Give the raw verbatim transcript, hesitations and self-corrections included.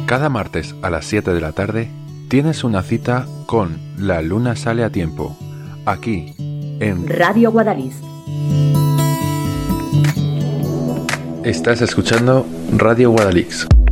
Cada martes a las siete de la tarde tienes una cita con La Luna Sale a Tiempo, aquí en Radio Guadalix. Estás escuchando Radio Guadalix.